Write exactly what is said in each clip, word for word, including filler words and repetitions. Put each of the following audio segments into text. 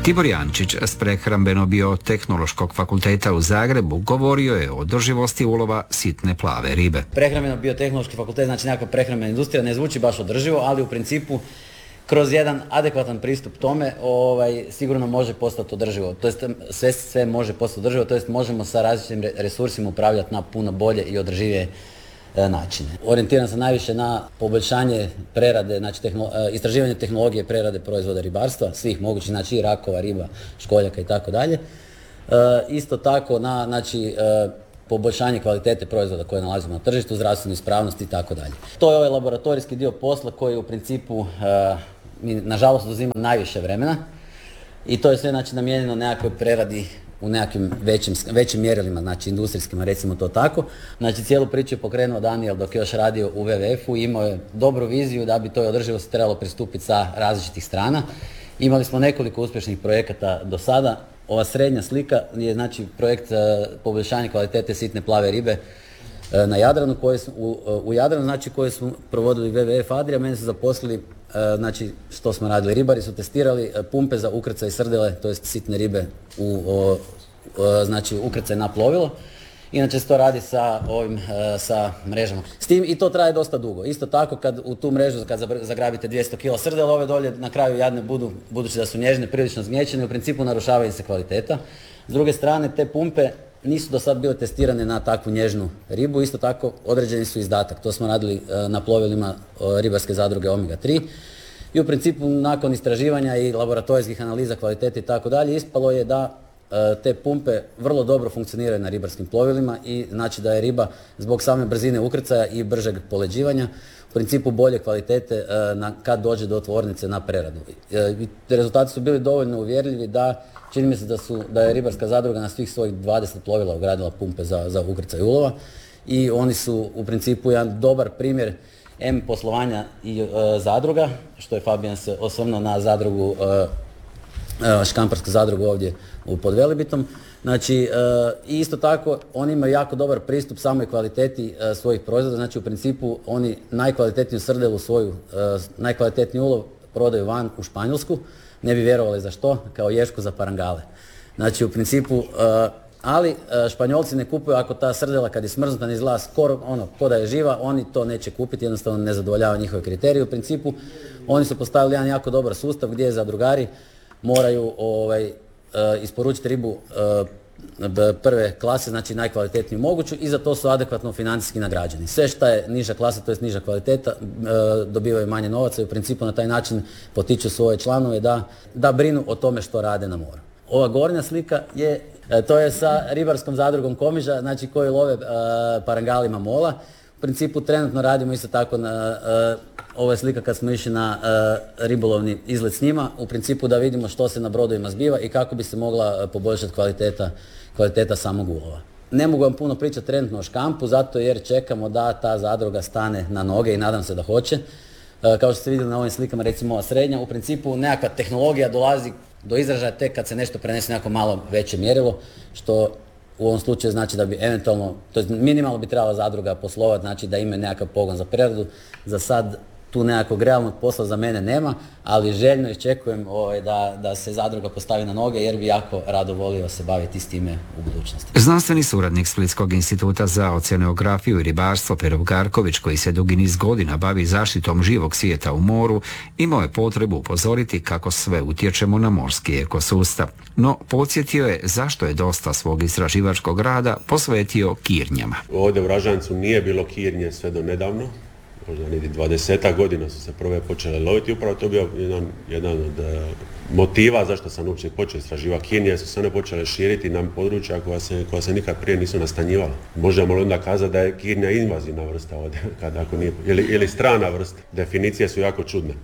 Tibor Jančić s Prehrambeno-biotehnološkog fakulteta u Zagrebu govorio je o održivosti ulova sitne plave ribe. Prehrambeno-biotehnološki fakultet, znači nekakva prehrambena industrija, ne zvuči baš održivo, ali u principu kroz jedan adekvatan pristup tome ovaj, sigurno može postati održivo. To jest sve, sve može postati održivo, to jest možemo sa različitim resursima upravljati na puno bolje i održivije načine. Orijentiram se najviše na poboljšanje prerade, znači tehno, istraživanje tehnologije prerade proizvoda ribarstva, svih mogućih, znači i rakova, riba, školjaka i tako dalje. Isto tako na znači, e, poboljšanje kvalitete proizvoda koje nalazimo na tržištu, zdravstvenu ispravnost i tako dalje. To je ovaj laboratorijski dio posla koji u principu e, mi, nažalost uzima najviše vremena i to je sve znači namijenjeno nekakvoj preradi u nekakvim većim, većim mjerilima, znači industrijskima, recimo to tako. Znači cijelu priču je pokrenuo Daniel dok je još radio u W W F-u, imao je dobru viziju da bi toj održivosti trebalo pristupiti sa različitih strana. Imali smo nekoliko uspješnih projekata do sada. Ova srednja slika je znači projekt uh, poboljšanja kvalitete sitne plave ribe uh, na Jadranu, koje su, u, uh, u Jadranu, znači koje su provodili W W F Adria. Meni su zaposlili, uh, znači što smo radili, ribari su testirali uh, pumpe za ukrcaj srdele, to jest sitne ribe u uh, uh, znači ukrcaj na plovilo. Inače se to radi sa ovim, uh, sa mrežama. S tim i to traje dosta dugo. Isto tako kad u tu mrežu kad zagrabite dvjesto kila srdela, ove dolje na kraju jadne budu, budući da su nježne, prilično zgnječene, u principu narušava im se kvaliteta. S druge strane, te pumpe nisu do sad bile testirane na takvu nježnu ribu, isto tako određeni su izdatak. To smo radili uh, na plovilima uh, ribarske zadruge Omega tri. I u principu nakon istraživanja i laboratorijskih analiza kvalitete i tako dalje, ispalo je da te pumpe vrlo dobro funkcioniraju na ribarskim plovilima i znači da je riba zbog same brzine ukrcaja i bržeg poleđivanja u principu bolje kvalitete na, kad dođe do tvornice na preradu. Rezultati su bili dovoljno uvjerljivi da čini mi se da, su, da je ribarska zadruga na svih svojih dvadeset plovila ugradila pumpe za, za ukrcaj ulova i oni su u principu jedan dobar primjer M poslovanja i e, zadruga, što je Fabijan se osvrnuo na zadrugu e, Škamparsku zadrugu ovdje u Podvelibitom. Znači, i isto tako, oni imaju jako dobar pristup samoj kvaliteti svojih proizvoda. Znači, u principu, oni najkvalitetniju srdelu svoju, najkvalitetniji ulov prodaju van u Španjolsku. Ne bi vjerovali za što, kao ješku za parangale. Znači, u principu, ali Španjolci ne kupuju ako ta srdela kad je smrznuta ne izgleda skoro ono, ko da je živa, oni to neće kupiti, jednostavno ne zadovoljava njihove kriterije. U principu, oni su postavili jedan jako dobar sustav gdje je zadrugari moraju ovaj, uh, isporučiti ribu uh, prve klase, znači najkvalitetniju moguću i za to su adekvatno financijski nagrađeni. Sve što je niža klasa, to je niža kvaliteta, uh, dobivaju manje novaca i u principu na taj način potiču svoje članove da, da brinu o tome što rade na moru. Ova gornja slika je, uh, to je sa ribarskom zadrugom Komiža, znači koji love uh, parangalima mola. U principu trenutno radimo isto tako na, uh, ovo je slika kad smo išli na uh, ribolovni izlet s njima, u principu da vidimo što se na brodovima zbiva i kako bi se mogla uh, poboljšati kvaliteta, kvaliteta samog ulova. Ne mogu vam puno pričati trenutno o škampu, zato jer čekamo da ta zadruga stane na noge i nadam se da hoće. Uh, kao što ste vidjeli na ovim slikama, recimo ova srednja, u principu nekakva tehnologija dolazi do izražaja tek kad se nešto prenese nekako malo veće mjerilo, što u ovom slučaju znači da bi eventualno, to je minimalno bi trebala zadruga poslovati, znači da ima nekakav pogon za preradu. Za sad tu nekakvog realnog posla za mene nema, ali željno iščekujem ovaj, da, da se zadruga postavi na noge jer bi jako rado volio se baviti s time u budućnosti. Znanstveni suradnik Splitskog instituta za oceanografiju i ribarstvo Pero Garković, koji se dugi niz godina bavi zaštitom živog svijeta u moru, imao je potrebu upozoriti kako sve utječemo na morski ekosustav. No, podsjetio je zašto je dosta svog istraživačkog rada posvetio kirnjama. Ovdje u Ražancu nije bilo kirnje sve do nedavno. Možda niti dvadesetak godina su se prve počele loviti. Upravo to je bio jedan, jedan od uh, motiva zašto sam uopće počeo istraživati kirnje, su se one počele širiti na područja koja se, koja se nikad prije nisu nastanjivala. Možemo onda kazati da je kirnja invazivna vrsta ovdje, kada ako nije, ili, ili strana vrsta. Definicije su jako čudne.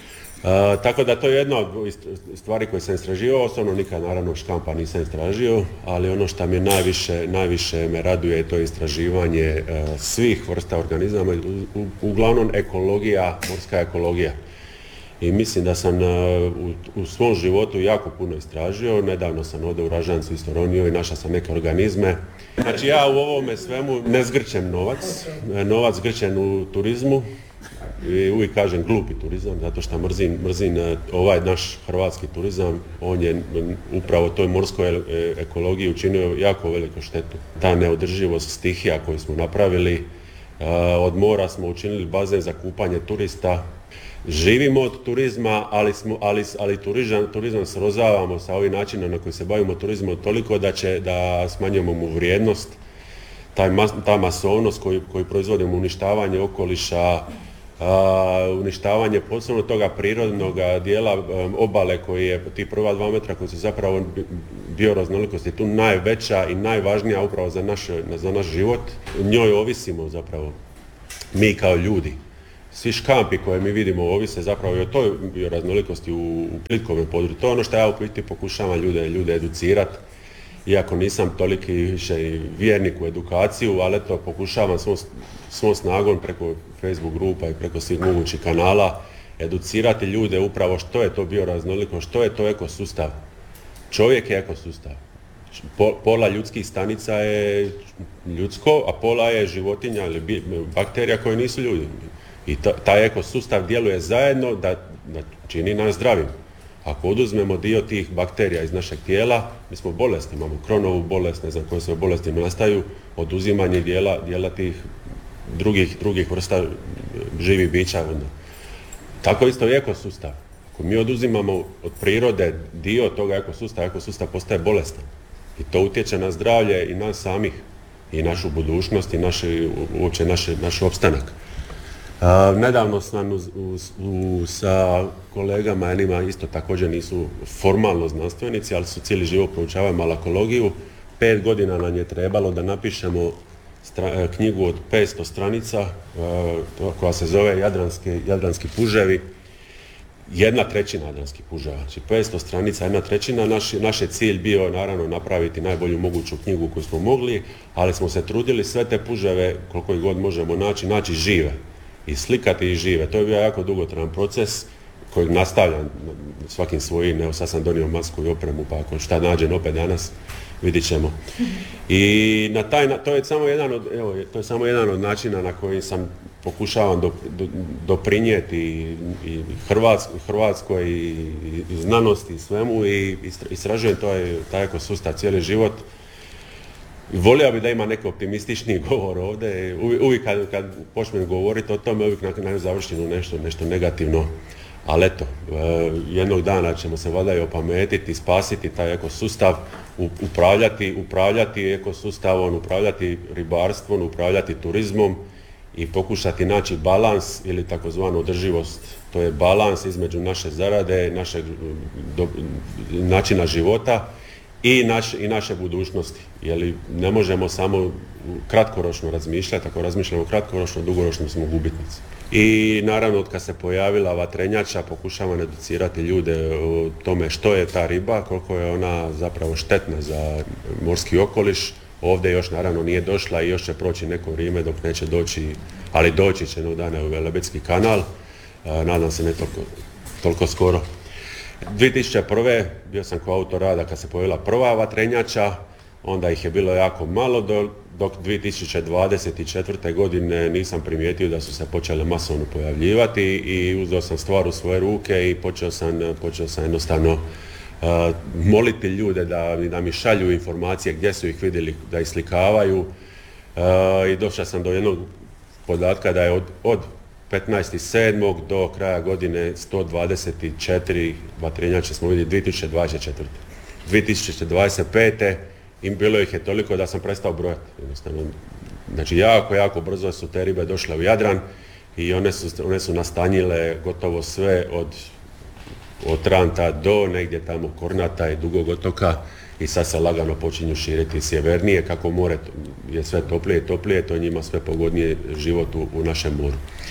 Uh, tako da to je jedna od stvari koje sam istraživao, osobno nikad naravno škampa nisam istražio, ali ono što mi najviše, najviše me raduje je to istraživanje uh, svih vrsta organizama, u, u, uglavnom ekologija, morska ekologija. I mislim da sam uh, u, u svom životu jako puno istražio, nedavno sam ovdje u Ražancu isto ronio i našao sam neke organizme. Znači ja u ovome svemu ne zgrćem novac, novac zgrćem u turizmu, I uvijek kažem glupi turizam, zato što mrzim, mrzim ovaj naš hrvatski turizam, on je upravo toj morskoj ekologiji učinio jako veliku štetu. Ta neodrživost stihija koju smo napravili, od mora smo učinili bazen za kupanje turista, živimo od turizma, ali, smo, ali, ali turizam, turizam srozavamo sa ovim načinom na koji se bavimo turizmom toliko da, će, da smanjujemo mu vrijednost, taj mas, ta masovnost koju, koju proizvodimo, uništavanje okoliša, Uh, uništavanje posebno toga prirodnog dijela um, obale koji je ti prva dva metra koji su zapravo bioraznolikosti tu najveća i najvažnija upravo za naš, za naš život. Njoj ovisimo zapravo mi kao ljudi. Svi škampi koje mi vidimo ovise zapravo i o toj bioraznolikosti u, u plitkovnom području. To je ono što ja u biti pokušavam ljude, ljude educirati. Iako nisam toliki više vjernik u edukaciju, ali eto pokušavam svom, svom snagom preko Facebook grupa i preko svih mogućih kanala educirati ljude upravo što je to bioraznoliko, što je to ekosustav. Čovjek je ekosustav. Pola ljudskih stanica je ljudsko, a pola je životinja ili bakterija koje nisu ljudi. I taj ekosustav djeluje zajedno da, da čini nas zdravim. Ako oduzmemo dio tih bakterija iz našeg tijela, mi smo bolesni, imamo kronovu bolest, ne znam koje sve bolesti nastaju, oduzimanje dijela, dijela tih drugih, drugih vrsta živih bića. Tako isto i ekosustav. Ako mi oduzimamo od prirode dio toga ekosustava, ekosustav postaje bolestan. I to utječe na zdravlje i nas samih, i našu budućnost, i naši, uopće naš, naš opstanak. Uh, nedavno sam uz, uz, uz, sa kolegama, jednima isto također nisu formalno znanstvenici, ali su cijeli život proučavaju malakologiju. Pet godina nam je trebalo da napišemo stra, knjigu od petsto stranica uh, koja se zove Jadranski, Jadranski puževi. Jedna trećina Jadranskih puževa, znači petsto stranica, jedna trećina. Naš, naš je cilj bio naravno napraviti najbolju moguću knjigu koju smo mogli, ali smo se trudili sve te puževe, koliko ih god možemo naći, naći žive. I slikati i žive. To je bio jako dugotrajan proces kojeg nastavljam svakim svojim. Evo sad sam donio masku i opremu, pa ako šta nađem opet danas, vidit ćemo. I na taj, to je samo jedan od, evo, to je samo jedan od načina na koji sam pokušavam do, do, doprinijeti i, i Hrvatskoj, Hrvatskoj i, i znanosti i svemu i istražujem taj, taj ekosustav cijeli život. Volio bi da ima neki optimistični govor ovdje. Uvijek, uvijek kad, kad počnem govoriti o tome, uvijek na kraju završim nešto, nešto negativno. Ali eto, jednog dana ćemo se valjda i opametiti, spasiti taj ekosustav, upravljati, upravljati ekosustavom, upravljati ribarstvom, upravljati turizmom i pokušati naći balans ili takozvanu održivost. To je balans između naše zarade, našeg do, načina života i, naš, i naše budućnosti. Jer ne možemo samo kratkoročno razmišljati, ako razmišljamo kratkoročno, dugoročno smo gubitnici. I naravno od kad se pojavila vatrenjača pokušavam educirati ljude o tome što je ta riba, koliko je ona zapravo štetna za morski okoliš. Ovdje još naravno nije došla i još će proći neko vrijeme dok neće doći, ali doći će jednog dana u Velebitski kanal, nadam se ne toliko, toliko skoro. dvije tisuće prve. bio sam koautor rada kad se pojavila prva vatrenjača, onda ih je bilo jako malo, do, dok dvije tisuće dvadeset četvrte. godine nisam primijetio da su se počele masovno pojavljivati i uzeo sam stvar u svoje ruke i počeo sam, počeo sam jednostavno uh, moliti ljude da, da mi šalju informacije gdje su ih vidjeli, da ih slikavaju uh, i došao sam do jednog podatka da je od, od petnaestog sedmog do kraja godine sto dvadeset četiri vatrenjače smo vidjeli dvije tisuće dvadeset četvrte. dvije tisuće dvadeset pete. i bilo ih je toliko da sam prestao brojati. Jednostavno, znači jako, jako brzo su te ribe došle u Jadran i one su, one su nastanjile gotovo sve od, od Tranta do negdje tamo Kornata i Dugog otoka i sad se lagano počinju širiti sjevernije, kako more je sve toplije i toplije, to je njima sve pogodnije život u, u našem moru.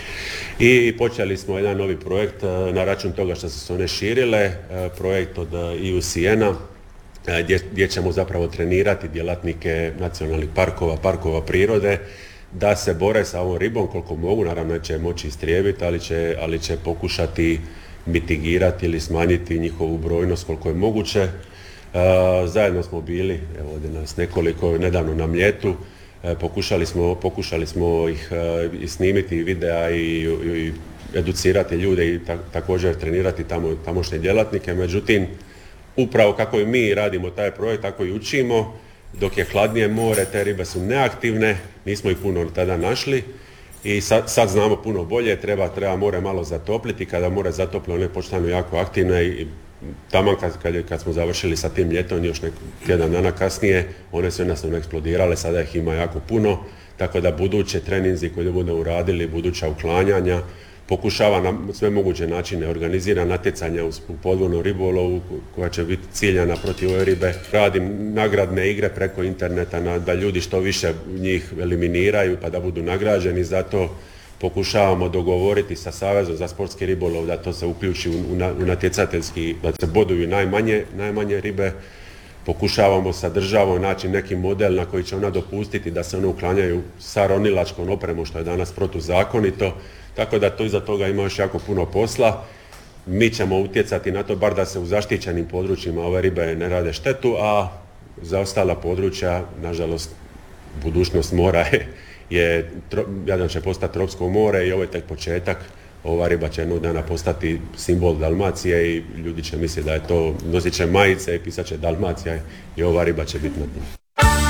I počeli smo jedan novi projekt na račun toga što su se one širile, projekt od I U C N-a, Gdje, gdje ćemo zapravo trenirati djelatnike nacionalnih parkova, parkova prirode, da se bore sa ovom ribom koliko mogu, naravno neće moći istrijebiti, ali će, ali će pokušati mitigirati ili smanjiti njihovu brojnost koliko je moguće. E, zajedno smo bili, evo ovdje nas nekoliko, nedavno na Mljetu, Pokušali smo, pokušali smo ih i snimiti videa i, i educirati ljude i ta, također trenirati tamo, tamošnje djelatnike, međutim upravo kako i mi radimo taj projekt, tako i učimo, dok je hladnije more, te ribe su neaktivne, nismo ih puno tada našli i sad, sad znamo puno bolje, treba, treba more malo zatopliti, kada more zatople one počnu jako aktivne i tamo kad, kad, kad smo završili sa tim ljetom, još nek tjedan dana kasnije, one su jednostavno eksplodirale, sada ih ima jako puno, tako da buduće treninzi koje budemo uradili, buduća uklanjanja, pokušava na sve moguće načine organizira natjecanja u podvodnom ribolovu koja će biti ciljana protiv ove ribe. Radim nagradne igre preko interneta na, da ljudi što više njih eliminiraju pa da budu nagrađeni, zato pokušavamo dogovoriti sa Savezom za sportski ribolov da to se uključi u, u natjecateljski, da se boduju najmanje, najmanje ribe. Pokušavamo sa državom naći neki model na koji će ona dopustiti da se one uklanjaju sa ronilačkom opremom što je danas protuzakonito. Tako da to iza toga ima još jako puno posla. Mi ćemo utjecati na to bar da se u zaštićenim područjima ove ribe ne rade štetu, a za ostala područja, nažalost, budućnost mora je, je Jadran će postati tropsko more i ovo je tek početak. Ova riba će jednog dana postati simbol Dalmacije i ljudi će misliti da je to, nosit će majice i pisat će Dalmacija i ova riba će biti na dnu.